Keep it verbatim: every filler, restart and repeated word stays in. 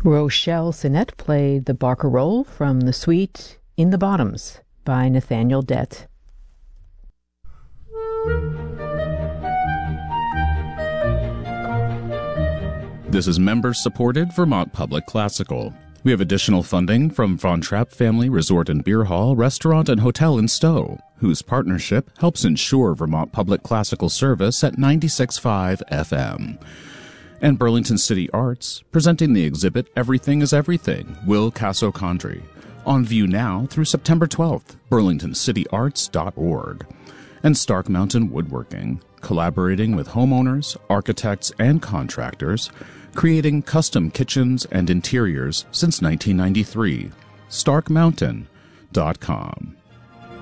Rochelle Sinnett played the barcarolle from the suite In the Bottoms by Nathaniel Dett. This is member-supported Vermont Public Classical. We have additional funding from Von Trapp Family Resort and Beer Hall, Restaurant and Hotel in Stowe, whose partnership helps ensure Vermont Public Classical service at ninety-six point five F M. And Burlington City Arts, presenting the exhibit Everything is Everything, Will Casso-Condry. On view now through September twelfth, burlington city arts dot org. And Stark Mountain Woodworking, collaborating with homeowners, architects, and contractors, creating custom kitchens and interiors since nineteen ninety-three. stark mountain dot com.